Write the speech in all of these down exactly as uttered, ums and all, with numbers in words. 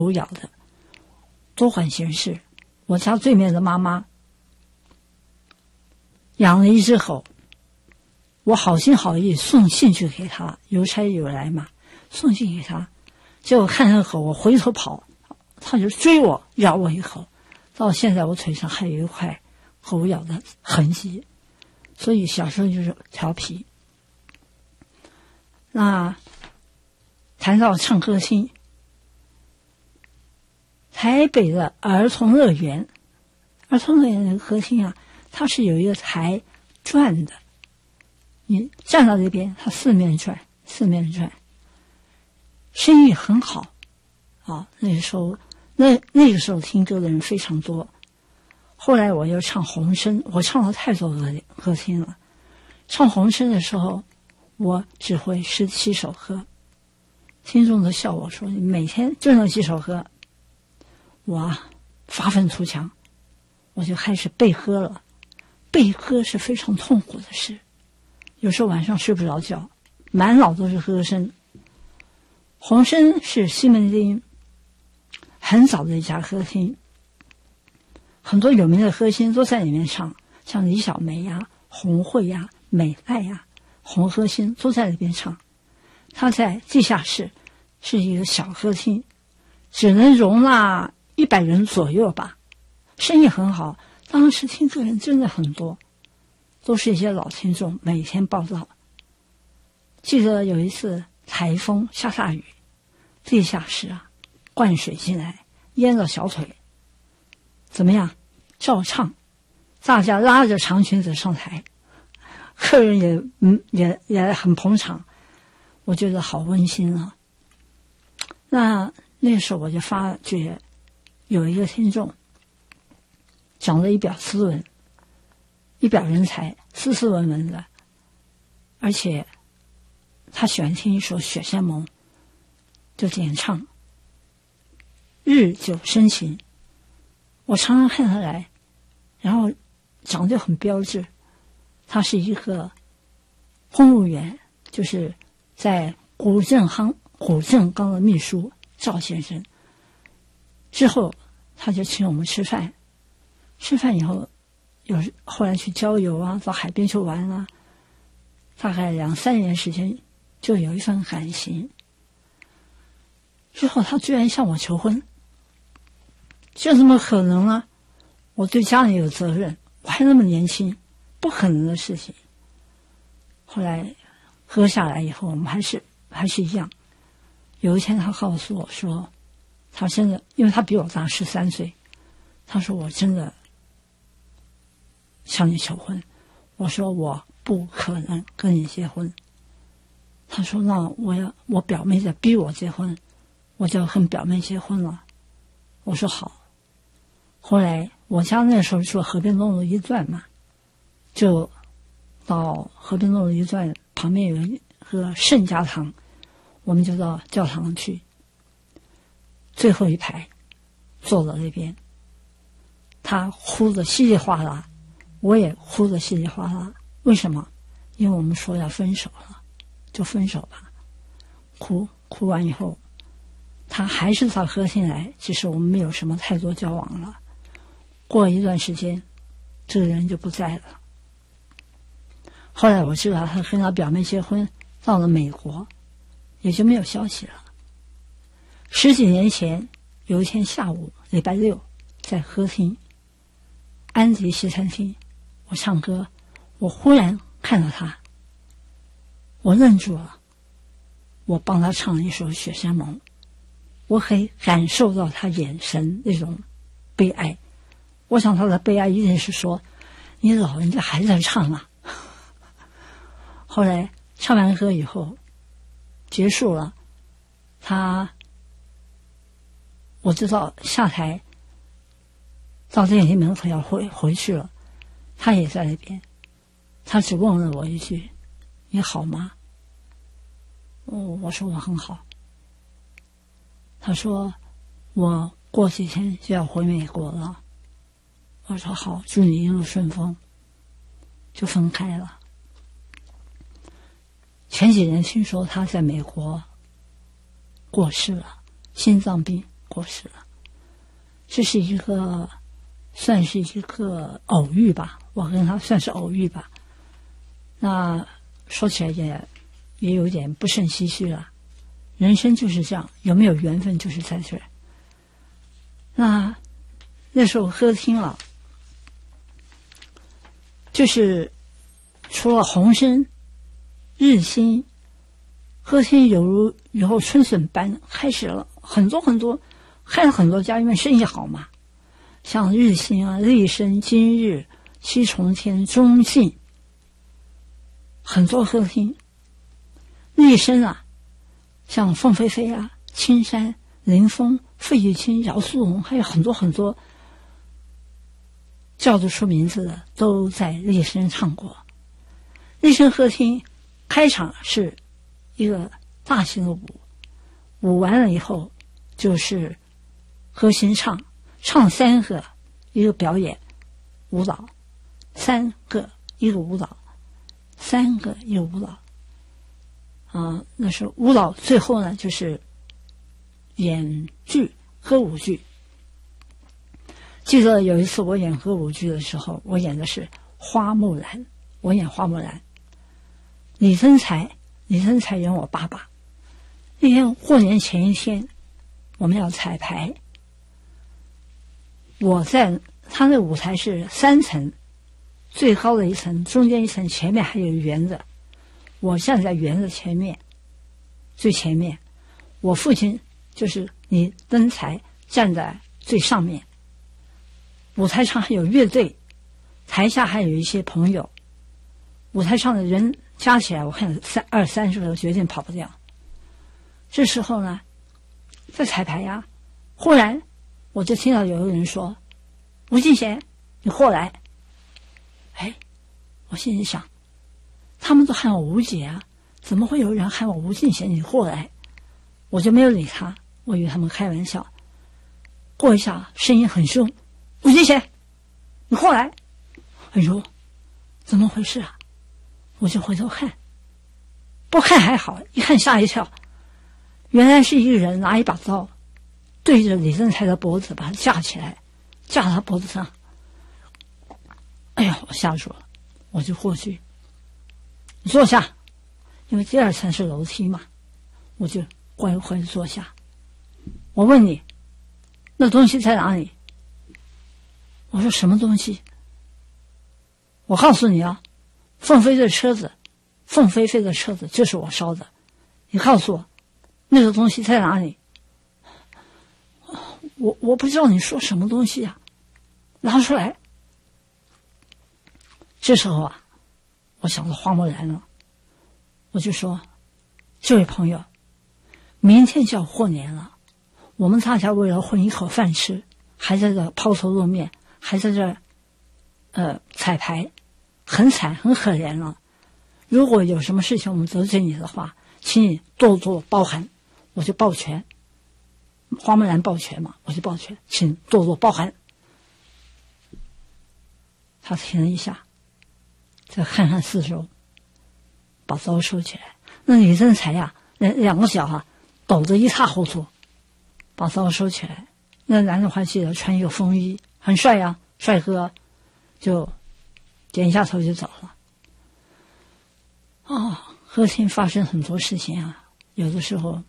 狗咬的，多管闲事。我家对面的妈妈养了一只狗，我好心好意送信去给她，邮差有来嘛，送信给她，结果看那狗，我回头跑，她就追我，咬我一口，到现在我腿上还有一块狗咬的痕迹。所以小时候就是调皮。那谈到唱歌厅，台北的儿童乐园，儿童乐园那个歌厅啊，它是有一个台转的，你站到这边，它四面转，四面转，生意很好啊。那个时候，那那个时候听歌的人非常多。后来我又唱红声，我唱了太多歌歌厅了。唱红声的时候，我只会十七首歌，听众都笑我说：“你每天就那几首歌。”我啊，发愤图强，我就开始背歌了。背歌是非常痛苦的事，有时候晚上睡不着觉，满脑都是歌声。红声是西门町很早的一家歌厅。很多有名的歌星都在里面唱，像李小梅呀、洪慧呀、美爱呀、红歌星都在里边唱。他在地下室是一个小歌厅，只能容纳一百人左右吧，生意很好。当时听歌人真的很多，都是一些老听众，每天报道。记得有一次台风下大雨，地下室啊灌水进来，淹到小腿。怎么样？照唱，大家拉着长裙子上台，客人也嗯也也很捧场，我觉得好温馨啊。那那时候我就发觉有一个听众长得一表斯文，一表人才，斯斯文文的，而且他喜欢听一首《雪山盟》，就点唱日久生情。我常常看他来，然后长得很标致。他是一个公务员，就是在古正夯古正刚的秘书赵先生。之后他就请我们吃饭，吃饭以后有后来去郊游啊，到海边去玩啊，大概两三年时间就有一份感情。之后他居然向我求婚，这怎么可能呢？我对家里有责任，我还那么年轻，不可能的事情。后来喝下来以后，我们还是还是一样。有一天他告诉我说，他真的，因为他比我大十三岁，他说我真的向你求婚。我说我不可能跟你结婚。他说那我要我表妹在逼我结婚，我就要跟表妹结婚了。我说好。后来我家那时候住河边东路一段嘛，就到河边东路一段旁边有一个圣家堂，我们就到教堂去，最后一排坐到那边。他哭得稀里哗啦，我也哭得稀里哗啦。为什么？因为我们说要分手了，就分手吧。哭哭完以后，他还是到歌厅来，只是我们没有什么太多交往了。过一段时间，这个人就不在了。后来我知道他跟他表妹结婚，到了美国，也就没有消息了。十几年前，有一天下午，礼拜六，在歌厅安迪西餐厅，我唱歌，我忽然看到他，我愣住了。我帮他唱了一首《雪山盟》，我可以感受到他眼神那种悲哀。我想他的悲哀一定是说，你老人家还在唱啊。后来唱完歌以后结束了，他我知道下台到电梯门口要回回去了，他也在那边。他只问了我一句，你好吗？哦，我说我很好。他说我过几天就要回美国了。我说好，祝你一路顺风。就分开了。前几年听说他在美国过世了，心脏病过世了。这是一个算是一个偶遇吧，我跟他算是偶遇吧。那说起来也也有点不胜唏嘘了，人生就是这样，有没有缘分就是在这儿。那那时候歌厅啊，就是除了鸿声、日新，歌厅犹如雨后春笋般开始了很多很多，开了很多家，因为生意好嘛，像日新啊、立声、今日、七重天、中信，很多歌厅。立声啊，像凤飞飞啊、青山、林峰、费玉清、姚苏荣，还有很多很多叫得出名字的都在立声唱过。立声歌厅开场是一个大型的舞，舞完了以后就是和弦唱，唱三个一个表演舞蹈，三个一个舞蹈，三个一个舞蹈。啊，那是舞蹈，最后呢就是演剧，歌舞剧。记得有一次我演歌舞剧的时候，我演的是花木兰，我演花木兰。李增才，李增才演我爸爸。那天过年前一天，我们要彩排。我在他那舞台是三层，最高的一层，中间一层，前面还有圆的。我站在圆的前面，最前面。我父亲就是李增才站在最上面。舞台上还有乐队，台下还有一些朋友。舞台上的人加起来，我看三二三十个，绝对跑不掉。这时候呢，在彩排呀，忽然我就听到有个人说：“吴敬贤，你过来。”哎，我心里想，他们都喊我吴姐啊，怎么会有人喊我吴敬贤你过来？我就没有理他，我以为他们开玩笑。过一下，声音很凶：“吴敬贤，你过来！”哎呦，怎么回事啊？我就回头看，不看还好，一看吓一跳，原来是一个人拿一把刀对着李增才的脖子，把他架起来，架他脖子上。哎呀，我吓住了，我就过去，你坐下，因为第二层是楼梯嘛，我就乖乖地坐下。我问你，那东西在哪里？我说什么东西？我告诉你啊，凤飞的车子，凤飞飞的车子就是我烧的。你告诉我，那个东西在哪里？我我不知道你说什么东西啊，拿出来。这时候啊，我想到花木兰了，我就说：“这位朋友，明天就要过年了，我们大家为了混一口饭吃，还在这抛头露面，还在这呃彩排，很惨很可怜了。如果有什么事情我们得罪你的话，请你多多包涵。”我就抱拳，花木兰抱拳嘛，我就抱拳，请多多包涵。他停了一下，再看看四周，把刀收起来。那李增才呀，两两个脚啊抖得一塌糊涂，把刀收起来。那男的还记得穿一个风衣，很帅呀，帅哥，就点一下头就走了。哦，歌厅发生很多事情啊，有的时候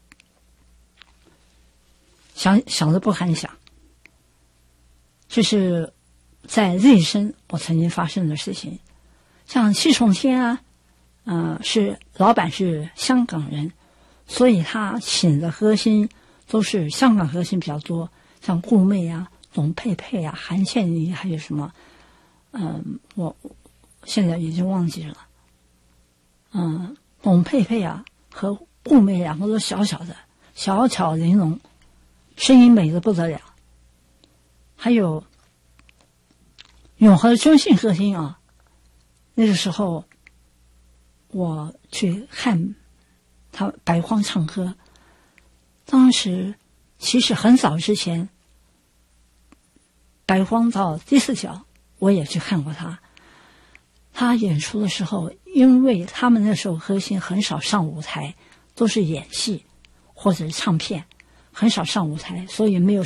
想想都不敢想。这是在内生我曾经发生的事情。像七重天啊，呃，是老板是香港人，所以他请的歌星都是香港歌星比较多，像顾媚啊、董佩佩啊、韩倩妮，还有什么，嗯、呃，我现在已经忘记了。嗯、呃，董佩佩啊和顾媚两个都小小的，小巧玲珑，声音美得不得了。还有永和中信歌厅啊，那个时候我去看他白荒唱歌，当时其实很早之前，白荒到第四角我也去看过他。他演出的时候，因为他们那时候歌星很少上舞台，都是演戏或者是唱片， 很少上舞台，所以没有